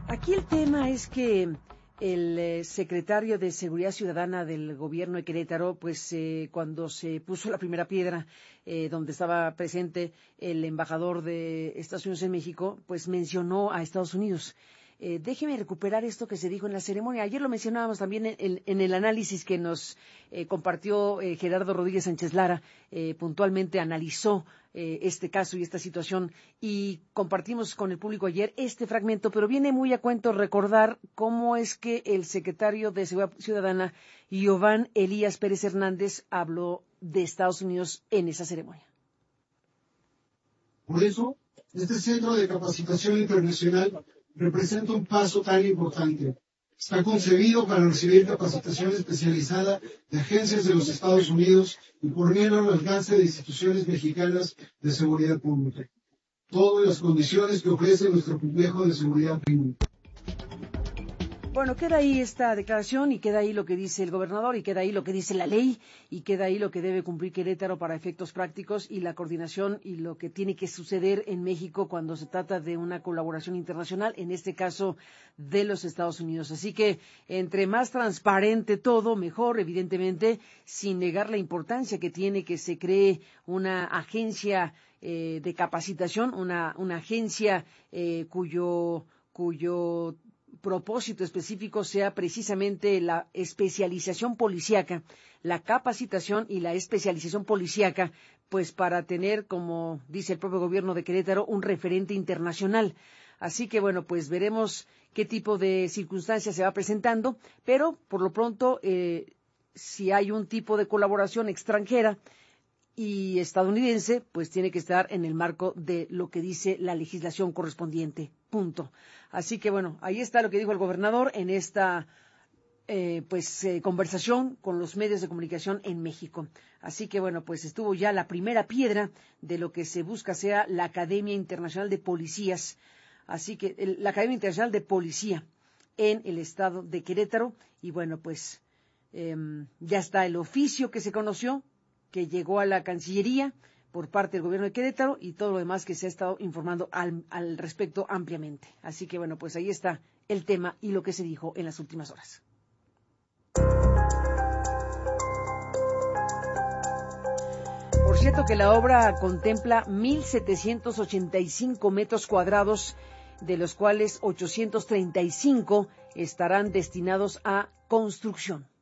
Aquí el tema es que el secretario de Seguridad Ciudadana del gobierno de Querétaro, pues cuando se puso la primera piedra, donde estaba presente el embajador de Estados Unidos en México, pues mencionó a Estados Unidos. Déjeme recuperar esto que se dijo en la ceremonia. Ayer lo mencionábamos también en el análisis que nos compartió Gerardo Rodríguez Sánchez Lara. Puntualmente analizó este caso y esta situación y compartimos con el público ayer este fragmento, pero viene muy a cuento recordar cómo es que el secretario de Seguridad Ciudadana, Giovanni Elías Pérez Hernández, habló de Estados Unidos en esa ceremonia. Por eso, este Centro de Capacitación Internacional representa un paso tan importante. Está concebido para recibir capacitación especializada de agencias de los Estados Unidos y ponerlo al alcance de instituciones mexicanas de seguridad pública. Todas las condiciones que ofrece nuestro complejo de seguridad pública. Bueno, queda ahí esta declaración y queda ahí lo que dice el gobernador y queda ahí lo que dice la ley y queda ahí lo que debe cumplir Querétaro para efectos prácticos y la coordinación y lo que tiene que suceder en México cuando se trata de una colaboración internacional, en este caso de los Estados Unidos. Así que entre más transparente todo, mejor, evidentemente, sin negar la importancia que tiene que se cree una agencia de capacitación, una agencia cuyo propósito específico sea precisamente la especialización policíaca, la capacitación y la especialización policíaca, pues para tener, como dice el propio gobierno de Querétaro, un referente internacional. Así que, bueno, pues veremos qué tipo de circunstancias se va presentando, pero por lo pronto, si hay un tipo de colaboración extranjera y estadounidense, pues tiene que estar en el marco de lo que dice la legislación correspondiente. Punto. Así que, bueno, ahí está lo que dijo el gobernador en esta conversación con los medios de comunicación en México. Así que, bueno, pues estuvo ya la primera piedra de lo que se busca sea la Academia Internacional de Policías. Así que la Academia Internacional de Policía en el estado de Querétaro. Y, bueno, pues ya está el oficio que se conoció, que llegó a la Cancillería por parte del gobierno de Querétaro y todo lo demás que se ha estado informando al respecto ampliamente. Así que, bueno, pues ahí está el tema y lo que se dijo en las últimas horas. Por cierto que la obra contempla 1,785 metros cuadrados, de los cuales 835 estarán destinados a construcción.